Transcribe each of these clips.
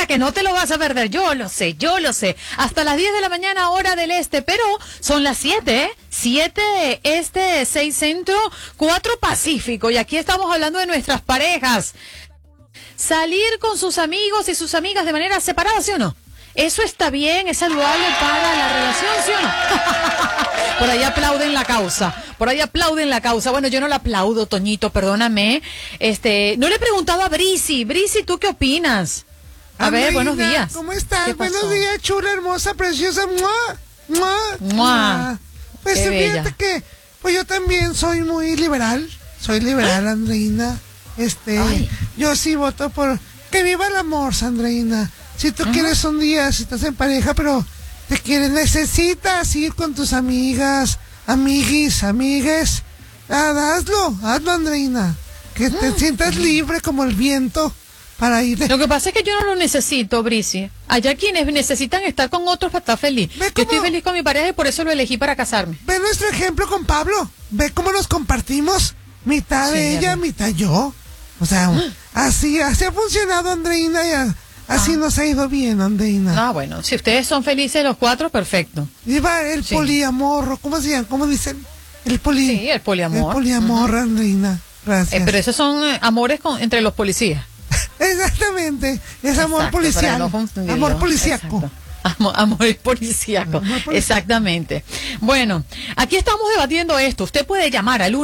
Andreina, que no te lo vas a perder. Yo lo sé, yo lo sé. Hasta las 10 de la mañana, hora del este, pero son las 7, ¿eh? 7 este, 6 centro, 4 pacífico. Y aquí estamos hablando de nuestras parejas. Salir con sus amigos y sus amigas de manera separada, ¿sí o no? ¿Eso está bien? ¿Es saludable para la relación, sí o no? Por ahí aplauden la causa. Por ahí aplauden la causa. Bueno, yo no la aplaudo, Toñito, perdóname. No le he preguntado a Brisi. Brisi, ¿tú qué opinas? A Andreina, ver, buenos días. ¿Cómo estás? Buenos días, chula, hermosa, preciosa. ¡Mua! ¡Mua! ¡Mua! Pues Qué fíjate bella. que pues yo también soy muy liberal. Soy liberal, Andreina. Ay. Yo sí voto por que viva el amor, Sandreina. Si tú quieres un día, si estás en pareja, pero te quieres, necesitas ir con tus amigas, amigues, hazlo, Andreina. Que te sientas libre como el viento para ir. Lo que pasa es que yo no lo necesito, Brisi. Allá quienes necesitan estar con otros para estar feliz. Ve Yo cómo- estoy feliz con mi pareja y por eso lo elegí para casarme. Ve nuestro ejemplo con Pablo. Ve cómo nos compartimos. Mitad Sí, de ya ella, veo. mitad yo. O sea, así ha funcionado, Andreina, y así nos ha ido bien, Andreina. Ah, bueno, si ustedes son felices los 4, perfecto. Lleva el Sí. poliamor, ¿cómo se llama? ¿Cómo dicen? El Sí, el poliamor. El poliamor, Andreina. Gracias. Pero esos son amores entre los policías. Exactamente. Es amor Exacto, policial. para no confundirlo. Amor policíaco. Exacto. Amor policíaco. Amor policíaco. Exactamente. Bueno, aquí estamos debatiendo esto. Usted puede llamar al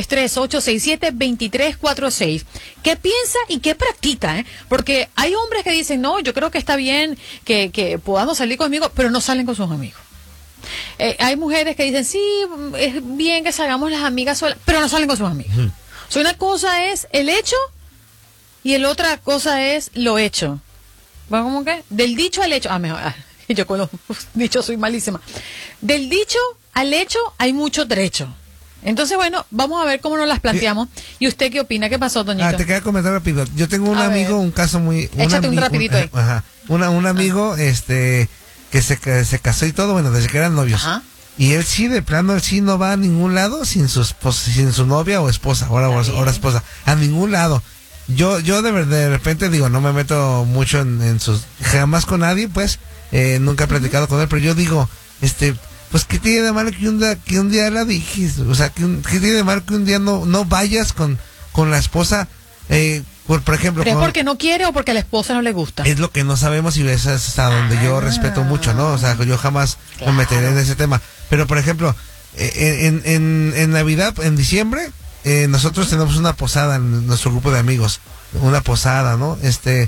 1-833-867-2346. ¿Qué piensa y qué practica? Porque hay hombres que dicen, no, yo creo que está bien que podamos salir conmigo, pero no salen con sus amigos. Hay mujeres que dicen, sí, es bien que salgamos las amigas solas, pero no salen con sus amigos. O sea, una cosa es el hecho y la otra cosa es lo hecho. ¿Va cómo que? Del dicho al hecho. Mejor. Yo con los dichos soy malísima. Del dicho al hecho hay mucho trecho. Entonces, bueno, vamos a ver cómo nos las planteamos. ¿Y usted qué opina? ¿Qué pasó, Toñito? Te quería comentar rápido. Yo tengo un A amigo, ver. un caso muy... Échate un rapidito ahí. Un amigo, que se casó y todo, bueno, desde que eran novios. Ajá. Y él sí, de plano, él sí no va a ningún lado sin su novia o esposa, ahora esposa, a ningún lado. Yo de repente digo, no me meto mucho en sus, jamás con nadie, pues, nunca he platicado con él, pero yo digo, pues, ¿qué tiene de malo que un día la dijiste? O sea, ¿qué tiene de malo que un día no vayas con la esposa, por ejemplo? ¿Pero es porque no quiere o porque a la esposa no le gusta? Es lo que no sabemos y eso es hasta donde yo respeto mucho, ¿no? O sea, yo jamás me meteré en ese tema. Pero, por ejemplo, en Navidad, en diciembre, nosotros tenemos una posada en nuestro grupo de amigos. Una posada, ¿no?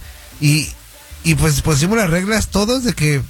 Y pues pusimos las reglas todos de que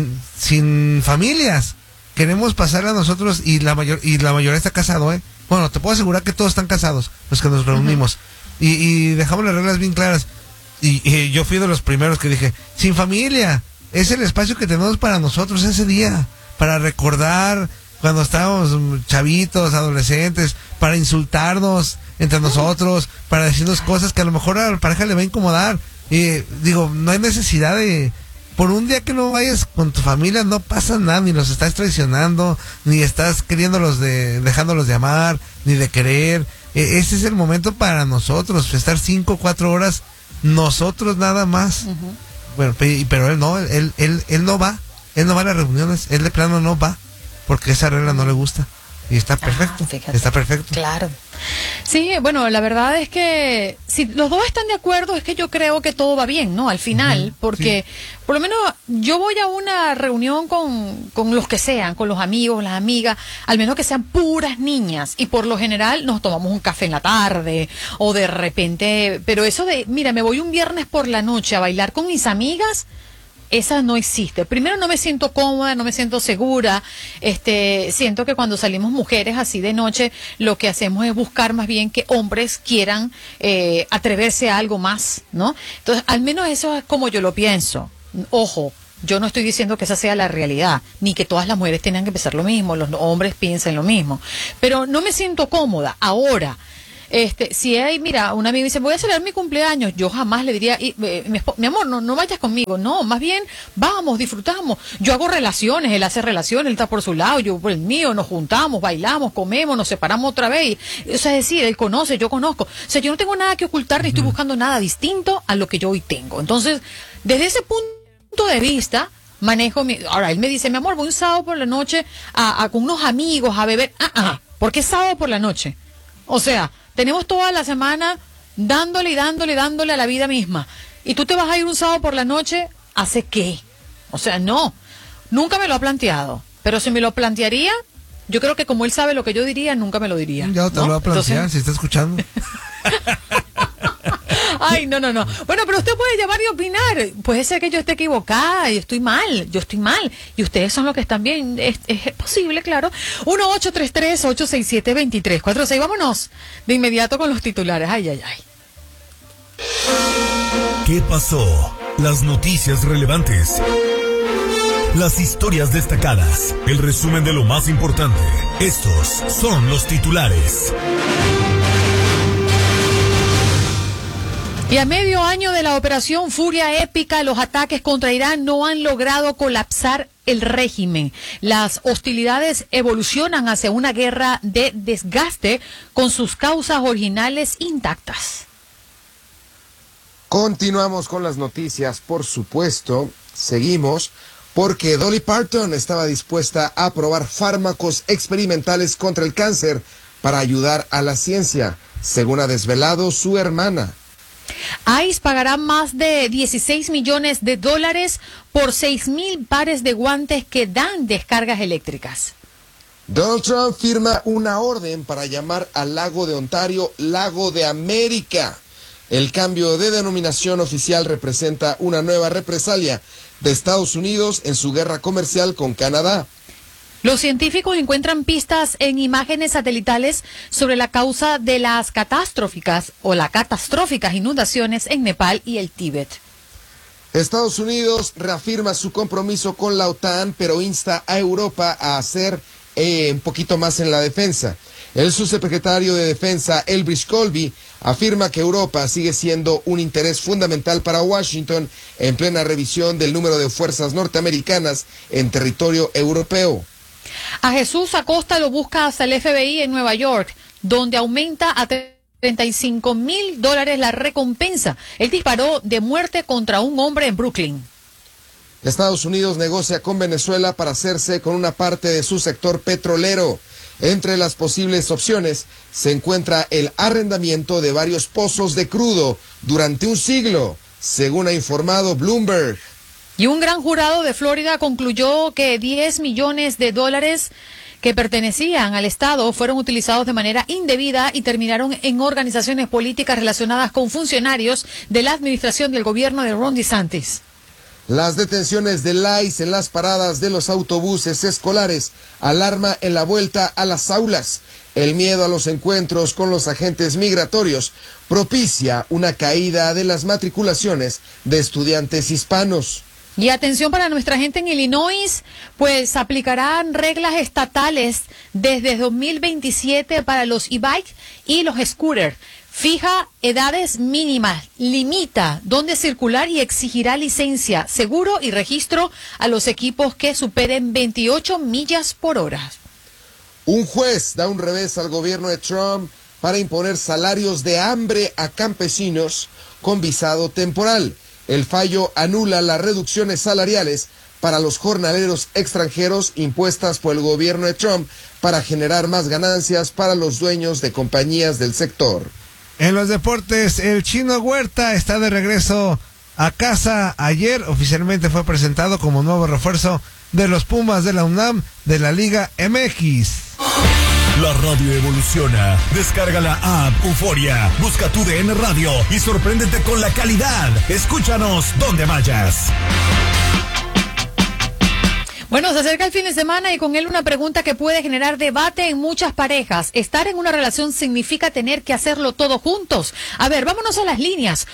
sin familias queremos pasar a nosotros y la mayoría está casado, ¿eh? Bueno, te puedo asegurar que todos están casados, los que nos reunimos. Y dejamos las reglas bien claras. Y yo fui de los primeros que dije, sin familia, es el espacio que tenemos para nosotros ese día, para recordar cuando estábamos chavitos, adolescentes, para insultarnos entre nosotros, para decirnos cosas que a lo mejor a la pareja le va a incomodar. Digo, no hay necesidad de... Por un día que no vayas con tu familia no pasa nada, ni los estás traicionando, ni estás dejándolos de amar, ni de querer. Ese es el momento para nosotros, estar 5 o 4 horas nosotros nada más. Bueno, pero él no, él no va a las reuniones, él de plano no va, porque esa regla no le gusta. Y está perfecto, fíjate. está perfecto. Claro. Sí, bueno, la verdad es que si los dos están de acuerdo, es que yo creo que todo va bien, ¿no? Al final, porque por lo menos yo voy a una reunión con los que sean, con los amigos, las amigas, al menos que sean puras niñas, y por lo general nos tomamos un café en la tarde, o de repente, pero eso de, mira, me voy un viernes por la noche a bailar con mis amigas, esa no existe. Primero, no me siento cómoda, no me siento segura. Siento que cuando salimos mujeres así de noche, lo que hacemos es buscar más bien que hombres quieran atreverse a algo más, ¿no? Entonces, al menos eso es como yo lo pienso. Ojo, yo no estoy diciendo que esa sea la realidad, ni que todas las mujeres tengan que pensar lo mismo, los hombres piensen lo mismo. Pero no me siento cómoda. Ahora, si hay, mira, una amiga dice, voy a celebrar mi cumpleaños, yo jamás le diría, mi amor, no vayas conmigo, no, más bien, vamos, disfrutamos. Yo hago relaciones, él hace relaciones, él está por su lado, yo por el mío, nos juntamos, bailamos, comemos, nos separamos otra vez. O sea, es decir, él conoce, yo conozco. O sea, yo no tengo nada que ocultar, ni estoy buscando nada distinto a lo que yo hoy tengo. Entonces, Desde ese punto de vista, ahora él me dice, mi amor, voy un sábado por la noche con unos amigos a beber. ¿Por qué sábado por la noche? O sea, tenemos toda la semana dándole y dándole y dándole a la vida misma. Y tú te vas a ir un sábado por la noche, ¿hace qué? O sea, no, nunca me lo ha planteado. Pero si me lo plantearía, yo creo que como él sabe lo que yo diría, nunca me lo diría. Ya te lo va a plantear. Entonces, si está escuchando. Ay, no. Bueno, pero usted puede llamar y opinar. Puede ser que yo esté equivocada y yo estoy mal. Y ustedes son los que están bien. Es posible, claro. 1-833-867-2346. Vámonos de inmediato con los titulares. Ay. ¿Qué pasó? Las noticias relevantes. Las historias destacadas. El resumen de lo más importante. Estos son los titulares. Y a medio año de la operación Furia Épica, los ataques contra Irán no han logrado colapsar el régimen. Las hostilidades evolucionan hacia una guerra de desgaste con sus causas originales intactas. Continuamos con las noticias, por supuesto. Seguimos porque Dolly Parton estaba dispuesta a probar fármacos experimentales contra el cáncer para ayudar a la ciencia, según ha desvelado su hermana. ICE pagará más de $16 millones por 6,000 pares de guantes que dan descargas eléctricas. Donald Trump firma una orden para llamar al lago de Ontario Lago de América. El cambio de denominación oficial representa una nueva represalia de Estados Unidos en su guerra comercial con Canadá. Los científicos encuentran pistas en imágenes satelitales sobre la causa de las catastróficas inundaciones en Nepal y el Tíbet. Estados Unidos reafirma su compromiso con la OTAN, pero insta a Europa a hacer un poquito más en la defensa. El subsecretario de Defensa, Elbridge Colby, afirma que Europa sigue siendo un interés fundamental para Washington en plena revisión del número de fuerzas norteamericanas en territorio europeo. A Jesús Acosta lo busca hasta el FBI en Nueva York, donde aumenta a $35,000 la recompensa. Él disparó de muerte contra un hombre en Brooklyn. Estados Unidos negocia con Venezuela para hacerse con una parte de su sector petrolero. Entre las posibles opciones se encuentra el arrendamiento de varios pozos de crudo durante un siglo, según ha informado Bloomberg. Y un gran jurado de Florida concluyó que $10 millones que pertenecían al Estado fueron utilizados de manera indebida y terminaron en organizaciones políticas relacionadas con funcionarios de la administración del gobierno de Ron DeSantis. Las detenciones del ICE en las paradas de los autobuses escolares alarma en la vuelta a las aulas. El miedo a los encuentros con los agentes migratorios propicia una caída de las matriculaciones de estudiantes hispanos. Y atención para nuestra gente en Illinois, pues aplicarán reglas estatales desde 2027 para los e-bike y los scooters. Fija edades mínimas, limita dónde circular y exigirá licencia, seguro y registro a los equipos que superen 28 millas por hora. Un juez da un revés al gobierno de Trump para imponer salarios de hambre a campesinos con visado temporal. El fallo anula las reducciones salariales para los jornaleros extranjeros impuestas por el gobierno de Trump para generar más ganancias para los dueños de compañías del sector. En los deportes, el Chino Huerta está de regreso a casa. Ayer oficialmente fue presentado como nuevo refuerzo de los Pumas de la UNAM de la Liga MX. La radio evoluciona. Descarga la app Euforia, busca tu DN Radio y sorpréndete con la calidad. Escúchanos donde vayas. Bueno, se acerca el fin de semana y con él una pregunta que puede generar debate en muchas parejas. ¿Estar en una relación significa tener que hacerlo todo juntos? A ver, vámonos a las líneas.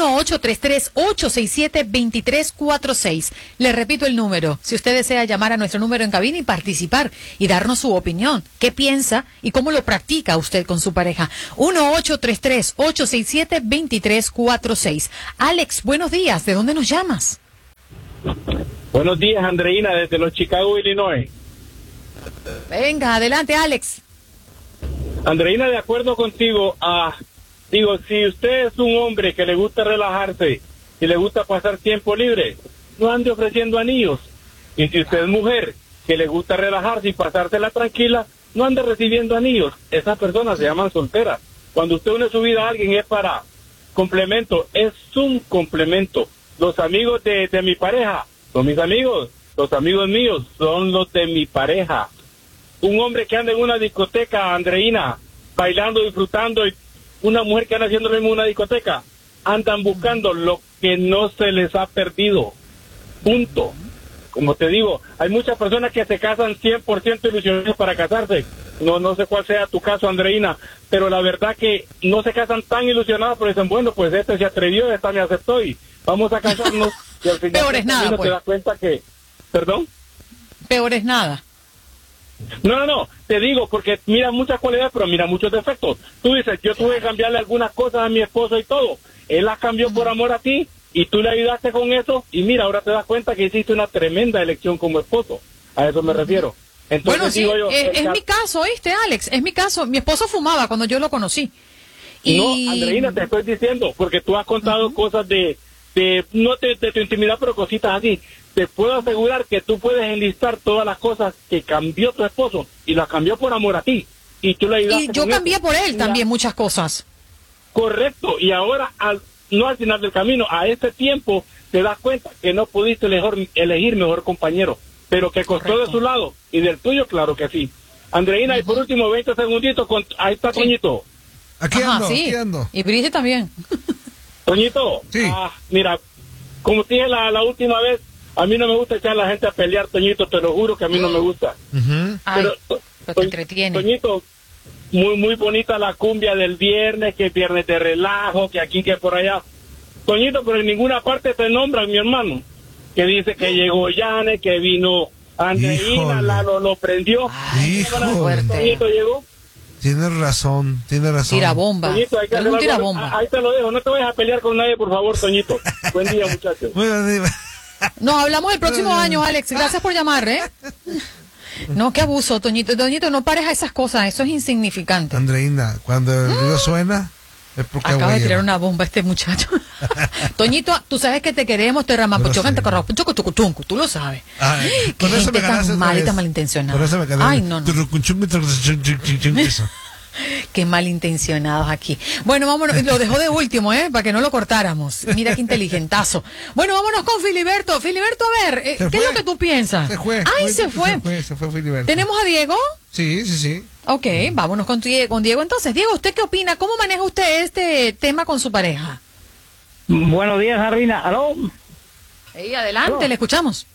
1-833-867-2346. Le repito el número. Si usted desea llamar a nuestro número en cabina y participar y darnos su opinión, qué piensa y cómo lo practica usted con su pareja. 1-833-867-2346. Alex, buenos días. ¿De dónde nos llamas? Buenos días, Andreina, desde los Chicago, Illinois. Venga, adelante, Alex. Andreina, de acuerdo contigo, si usted es un hombre que le gusta relajarse si le gusta pasar tiempo libre, no ande ofreciendo anillos. Y si usted es mujer que le gusta relajarse y pasársela tranquila, no ande recibiendo anillos. Esas personas se llaman solteras. Cuando usted une su vida a alguien es para complemento, es un complemento. Los amigos de mi pareja son mis amigos, los amigos míos son los de mi pareja. Un hombre que anda en una discoteca, Andreina, bailando, disfrutando, y una mujer que anda haciendo lo mismo en una discoteca, andan buscando lo que no se les ha perdido. Punto. Como te digo, hay muchas personas que se casan 100% ilusionadas para casarse. No sé cuál sea tu caso, Andreina, pero la verdad que no se casan tan ilusionadas porque dicen, bueno, pues este se atrevió, esta me aceptó y vamos a casarnos. Y al final Peor es nada, pues. te das cuenta que... ¿Perdón? Peor es nada. No, te digo, porque mira muchas cualidades, pero mira muchos defectos. Tú dices, yo tuve que cambiarle algunas cosas a mi esposo y todo. Él las cambió por amor a ti y tú le ayudaste con eso y mira, ahora te das cuenta que hiciste una tremenda elección como esposo. A eso me refiero. Entonces, Bueno, sí, digo yo, es mi caso, ¿oíste, Alex? Es mi caso. Mi esposo fumaba cuando yo lo conocí. Y... No, Andreina, te estoy diciendo, porque tú has contado cosas no de tu intimidad, pero cositas así. Te puedo asegurar que tú puedes enlistar todas las cosas que cambió tu esposo y las cambió por amor a ti. Y tú le ayudaste. Y yo cambié por él también muchas cosas. Correcto, y ahora, no al final del camino, a este tiempo, te das cuenta que no pudiste elegir mejor compañero, pero que costó Correcto. de su lado, y del tuyo, claro que sí. Andreina, y por último, 20 segunditos, ahí está Toñito. Aquí ando, sí. aquí ando. Y Brigitte también. Toñito, Sí. Mira, como te dije la última vez, a mí no me gusta echar a la gente a pelear, Toñito, te lo juro que a mí no me gusta. Ujú. Ay, pero te entretiene. Toñito, muy bonita la cumbia del viernes, que viernes de relajo, que aquí, que por allá. Toñito, pero en ninguna parte te nombran, mi hermano. Que dice que llegó Yane, que vino Andreina, Híjole. Lalo lo prendió. Híjole. fuerte. Toñito llegó. Tienes razón. Tira bomba. Toñito, hay que Algún hacer tira algo. bomba. Ahí te lo dejo, no te vayas a pelear con nadie, por favor, Toñito. Buen día, muchachos. Muy bien. Nos hablamos el próximo año, Alex. Gracias por llamar, ¿eh? No, qué abuso, Toñito. Toñito, no pares a esas cosas. Eso es insignificante. Andreina, cuando el río suena, es porque Acaba de agua tirar lleva. una bomba este muchacho. Toñito, tú sabes que te queremos, te ramapuchocan, Yo te lo sé. corropuchucutuncu, tú lo sabes. Ay, Qué con eso gente me ganaste tan otra mal y vez. tan malintencionada. Con eso me ganaste. Ay, no. Eso. Qué malintencionados aquí. Bueno, vámonos, lo dejó de último, para que no lo cortáramos. Mira qué inteligentazo. Bueno, vámonos con Filiberto. Filiberto, a ver, Se ¿qué fue. es lo que tú piensas? Se fue. Ay, se fue. Se fue Filiberto. ¿Tenemos a Diego? Sí. Ok, vámonos con Diego entonces. Diego, ¿usted qué opina? ¿Cómo maneja usted este tema con su pareja? Buenos días, Arina. ¿Aló? Adelante, Aló. le escuchamos.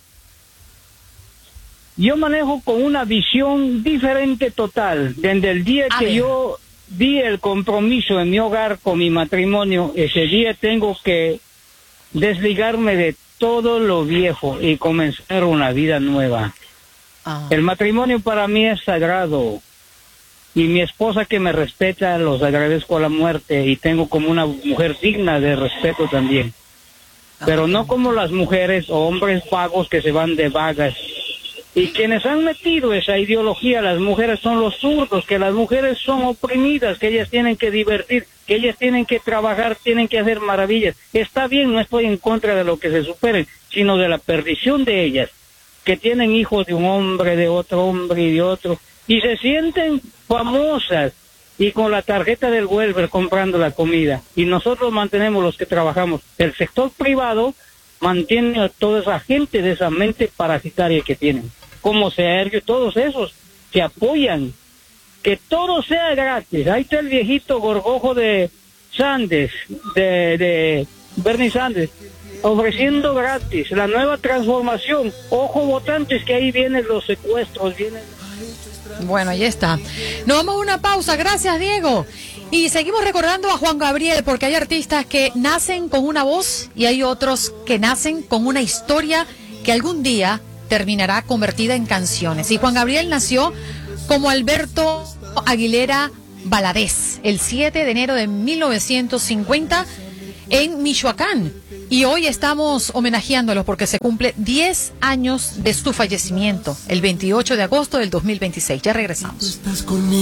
Yo manejo con una visión diferente total. Desde el día A que ver. yo di el compromiso en mi hogar con mi matrimonio, ese día tengo que desligarme de todo lo viejo y comenzar una vida nueva. Ah, El matrimonio para mí es sagrado. Y mi esposa que me respeta, los agradezco a la muerte y tengo como una mujer digna de respeto también. Pero no como las mujeres o hombres vagos que se van de vagas. Y quienes han metido esa ideología, las mujeres son los zurdos, que las mujeres son oprimidas, que ellas tienen que divertir, que ellas tienen que trabajar, tienen que hacer maravillas. Está bien, no estoy en contra de lo que se superen, sino de la perdición de ellas, que tienen hijos de un hombre, de otro hombre y de otro, y se sienten famosas, y con la tarjeta del welfare comprando la comida. Y nosotros mantenemos los que trabajamos. El sector privado mantiene a toda esa gente de esa mente parasitaria que tienen. Como Sergio, todos esos que apoyan que todo sea gratis. Ahí está el viejito gorgojo de Sanders, de Bernie Sanders, ofreciendo gratis la nueva transformación. Ojo votantes, que ahí vienen los secuestros, vienen... Bueno, ahí está. Nos vamos a una pausa. Gracias, Diego. Y seguimos recordando a Juan Gabriel, porque hay artistas que nacen con una voz y hay otros que nacen con una historia que algún día terminará convertida en canciones. Y Juan Gabriel nació como Alberto Aguilera Valadez el 7 de enero de 1950 en Michoacán. Y hoy estamos homenajeándolo porque se cumple 10 años de su fallecimiento, el 28 de agosto del 2026. Ya regresamos.